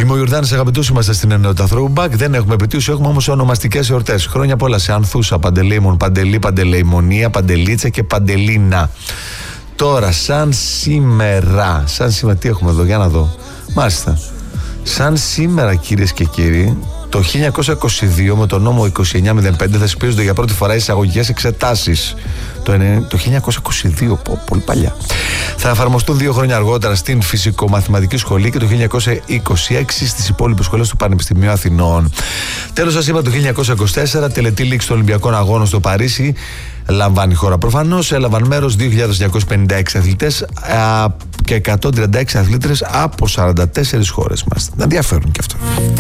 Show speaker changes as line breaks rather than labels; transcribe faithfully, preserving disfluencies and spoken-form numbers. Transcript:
Είμαι ο Ιορδάνης, αγαπητούς, είμαστε στην ενότητα Throwback. Δεν έχουμε επετείους, έχουμε όμως ονομαστικές εορτές. Χρόνια πολλά σε Ανθούσα, Παντελεήμων, Παντελή, Παντελεημονία, Παντελίτσα και Παντελίνα. Τώρα, σαν σήμερα, σαν σήμερα, τι έχουμε εδώ, για να δω. Μάλιστα. Σαν σήμερα, κυρίες και κύριοι, το χίλια εννιακόσια είκοσι δύο με τον νόμο είκοσι εννιά μηδέν πέντε θεσπίζονται για πρώτη φορά εισαγωγικές εξετάσεις. Το, το χίλια εννιακόσια είκοσι δύο, πω, πολύ παλιά. Θα εφαρμοστούν δύο χρόνια αργότερα στην Φυσικομαθηματική Σχολή και το χίλια εννιακόσια είκοσι έξι στις υπόλοιπες σχολές του Πανεπιστημίου Αθηνών. Τέλος, σας είπα, το χίλια εννιακόσια είκοσι τέσσερα, τελετή λήξη των Ολυμπιακών Αγώνων στο Παρίσι. Λαμβάνει η χώρα προφανώς. Έλαβαν μέρος δύο χιλιάδες διακόσιοι πενήντα έξι αθλητές α, και εκατόν τριάντα έξι αθλήτρες από σαράντα τέσσερις χώρες μας. Να ενδιαφέρουν και αυτό.